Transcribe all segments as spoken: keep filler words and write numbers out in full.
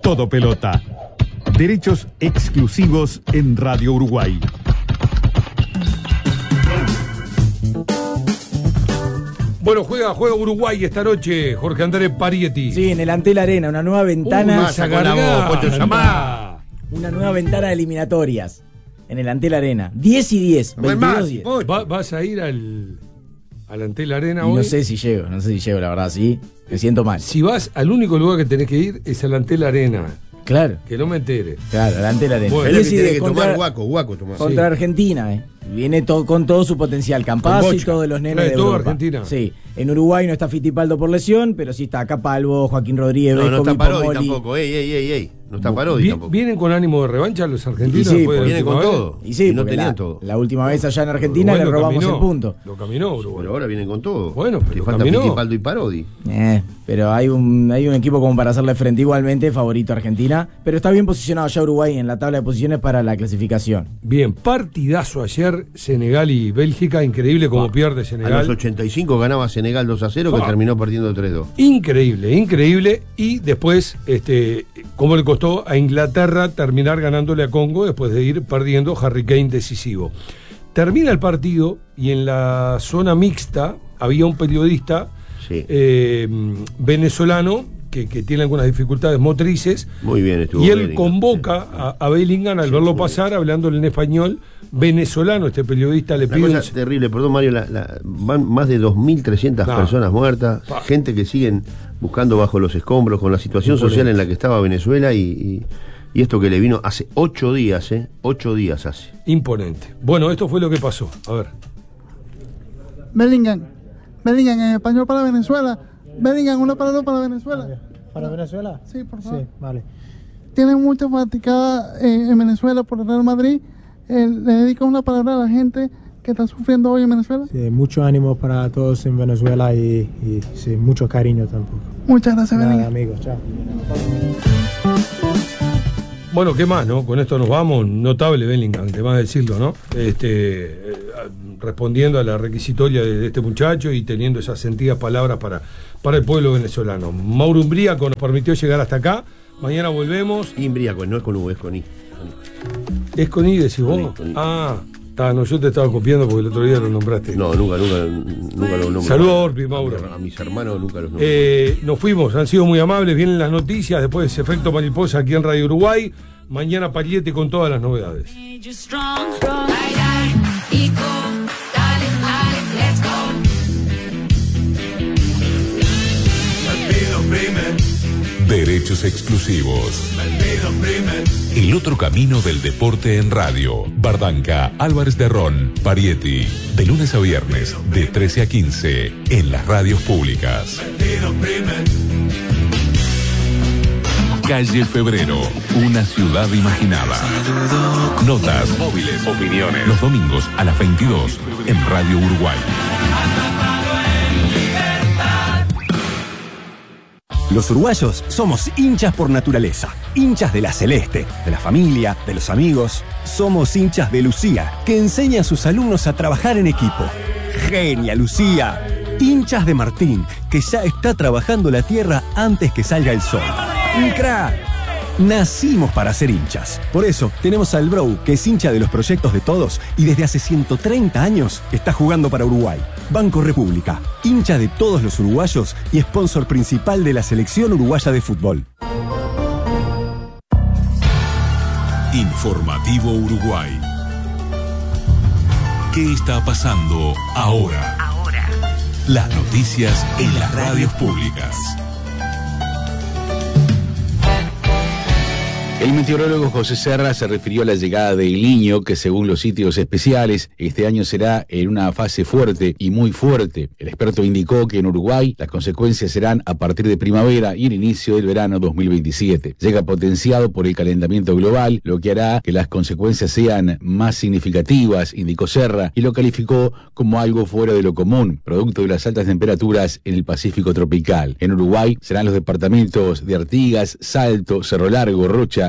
Todo Pelota. Derechos exclusivos en Radio Uruguay. Bueno, juega, juega Uruguay esta noche, Jorge Andrés Parietti. Sí, en el Antel Arena, una nueva ventana. Uh, una nueva ventana de eliminatorias. En el Antel Arena. diez y diez. veintidós, diez. ¿Va, ¿Vas a ir al, al Antel Arena y hoy? No sé si llego, no sé si llego, la verdad, sí. Me siento mal. Si vas, al único lugar que tenés que ir es al Antel Arena. Claro. Que no me entere. Claro, el Antel Arena. Bueno, es que tiene que contra, tomar guaco, guaco tomar. Contra Sí. Argentina, eh. Viene to, con todo su potencial. Campazzo y todos los nenes Trae de todo Europa. Argentina. Sí. En Uruguay no está Fittipaldo por lesión, pero sí está Capalvo, Joaquín Rodríguez, No, no Vescovi, está Parodi Pomoli. tampoco. Ey, ey, ey, ey. No está Parodi Vi- tampoco. ¿Vienen con ánimo de revancha los argentinos? Y sí, después de la vienen con última vez? todo. Y sí, Y no porque tenían la, todo. la última vez allá en Argentina Uruguay le lo robamos caminó, el punto. Lo caminó Uruguay. Pero ahora vienen con todo. Bueno, pero que lo falta caminó. Fittipaldo y Parodi. Eh, pero hay un, hay un equipo como para hacerle frente igualmente, favorito Argentina. Pero está bien posicionado ya Uruguay en la tabla de posiciones para la clasificación. Bien, partidazo ayer, Senegal y Bélgica, increíble como Ah, pierde A Senegal. los ochenta y cinco ganaba Senegal dos a cero, que Ah. terminó perdiendo tres dos. Increíble, increíble. Y después, este, cómo le costó a Inglaterra terminar ganándole a Congo después de ir perdiendo, Harry Kane decisivo. Termina el partido y en la zona mixta había un periodista Sí. eh, venezolano que, que tiene algunas dificultades motrices. Muy bien estuvo. Y él Bellingham, convoca sí. a, a Bellingham al Sí, verlo muy pasar, hablándole en español venezolano. Este periodista le Una pide cosa un- terrible, perdón Mario, la- la- van más de dos mil trescientas No. personas muertas, Pa. gente que siguen buscando bajo los escombros con la situación Imponente. social en la que estaba Venezuela y, y, y esto que le vino hace ocho días, ¿eh? Ocho días hace. imponente. Bueno, esto fue lo que pasó. A ver. Bellingham, Bellingham en español para Venezuela. Bellingham, una palabra para Venezuela. ¿Para Venezuela? Sí, por favor. Sí, vale. Tienen mucha fanaticada eh, en Venezuela por el Real Madrid. Eh, le dedico una palabra a la gente que está sufriendo hoy en Venezuela. Sí, mucho ánimo para todos en Venezuela y, y sí, mucho cariño tampoco. Muchas gracias, Nada, Bellingham. amigos, chao. Bueno, ¿qué más, no? Con esto nos vamos. Notable Bellingham, de más decirlo, ¿no? Este, eh, respondiendo a la requisitoria de, de este muchacho y teniendo esas sentidas palabras para, para el pueblo venezolano. Mauro Umbríaco nos permitió llegar hasta acá. Mañana volvemos. Imbriaco, no es con U, es con I. ¿Es con I, decís vos? Con I, con I. Ah, está, no, yo te estaba copiando porque el otro día lo nombraste. No, nunca, nunca, nunca lo nombro. Saludos a Orpi, Mauro. A mis hermanos nunca los nombro. Eh, nos fuimos, han sido muy amables, vienen las noticias, después ese efecto mariposa aquí en Radio Uruguay. Mañana Parietti con todas las novedades. Derechos exclusivos. El otro camino del deporte en radio. Bardanca, Álvarez de Ron, Parietti. De lunes a viernes, de trece a quince, en las radios públicas. Calle Febrero, una ciudad imaginada. Notas, móviles, opiniones. Los domingos a las veintidós, en Radio Uruguay. Los uruguayos somos hinchas por naturaleza, hinchas de la celeste, de la familia, de los amigos. Somos hinchas de Lucía, que enseña a sus alumnos a trabajar en equipo. Genia, Lucía. Hinchas de Martín, que ya está trabajando la tierra antes que salga el sol. Un crack. Nacimos para ser hinchas. Por eso tenemos al Bro, que es hincha de los proyectos de todos y desde hace ciento treinta años está jugando para Uruguay. Banco República, hincha de todos los uruguayos y sponsor principal de la selección uruguaya de fútbol. Informativo Uruguay. ¿Qué está pasando ahora? Ahora. Las noticias en las radios públicas. El meteorólogo José Serra se refirió a la llegada de El Niño, que según los sitios especiales, este año será en una fase fuerte y muy fuerte. El experto indicó que en Uruguay las consecuencias serán a partir de primavera y el inicio del verano dos mil veintisiete. Llega potenciado por el calentamiento global, lo que hará que las consecuencias sean más significativas, indicó Serra, y lo calificó como algo fuera de lo común, producto de las altas temperaturas en el Pacífico tropical. En Uruguay serán los departamentos de Artigas, Salto, Cerro Largo, Rocha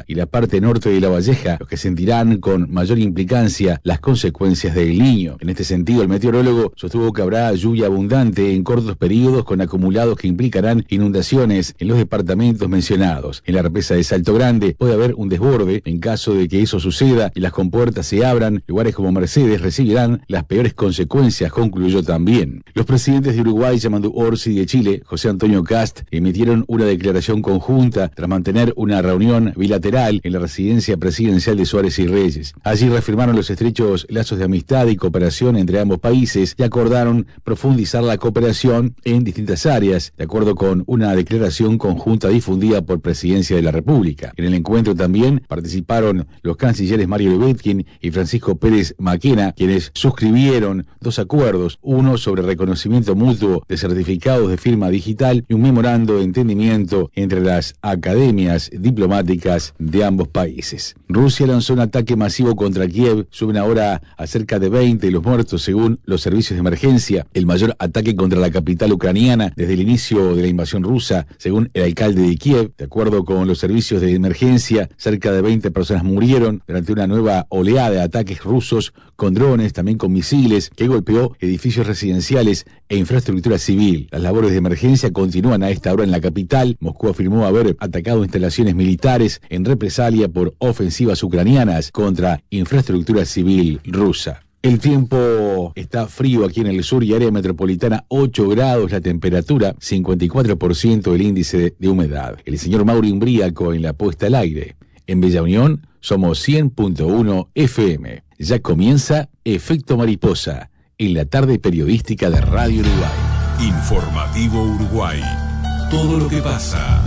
y la parte norte de La Valleja los que sentirán con mayor implicancia las consecuencias del Niño. En este sentido, el meteorólogo sostuvo que habrá lluvia abundante en cortos periodos con acumulados que implicarán inundaciones en los departamentos mencionados. En la represa de Salto Grande puede haber un desborde. En caso de que eso suceda y las compuertas se abran, lugares como Mercedes recibirán las peores consecuencias, concluyó también. Los presidentes de Uruguay, Yamandu Orsi, y de Chile, José Antonio Kast, emitieron una declaración conjunta tras mantener una reunión bilateral en la residencia presidencial de Suárez y Reyes. Allí reafirmaron los estrechos lazos de amistad y cooperación entre ambos países y acordaron profundizar la cooperación en distintas áreas, de acuerdo con una declaración conjunta difundida por Presidencia de la República. En el encuentro también participaron los cancilleres Mario Lubetkin y Francisco Pérez Maquena, quienes suscribieron dos acuerdos, uno sobre reconocimiento mutuo de certificados de firma digital y un memorando de entendimiento entre las academias diplomáticas de ambos países. Rusia lanzó un ataque masivo contra Kiev, suben ahora a cerca de veinte los muertos según los servicios de emergencia, el mayor ataque contra la capital ucraniana desde el inicio de la invasión rusa, según el alcalde de Kiev. De acuerdo con los servicios de emergencia, cerca de veinte personas murieron durante una nueva oleada de ataques rusos con drones, también con misiles, que golpeó edificios residenciales e infraestructura civil. Las labores de emergencia continúan a esta hora en la capital. Moscú afirmó haber atacado instalaciones militares en represalia por ofensivas ucranianas contra infraestructura civil rusa. El tiempo está frío aquí en el sur y área metropolitana, ocho grados la temperatura, cincuenta y cuatro por ciento el índice de, de humedad. El señor Mauro Imbríaco en la puesta al aire. En Bella Unión somos cien punto uno F M. Ya comienza Efecto Mariposa en la tarde periodística de Radio Uruguay. Informativo Uruguay. Todo lo que pasa.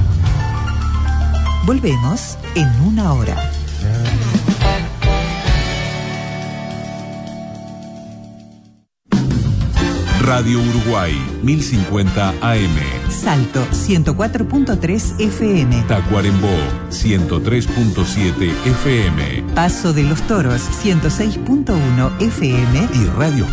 Volvemos en una hora. Radio Uruguay, mil cincuenta A M. Salto, ciento cuatro punto tres F M. Tacuarembó, ciento tres punto siete F M. Paso de los Toros, ciento seis punto uno F M. Y Radio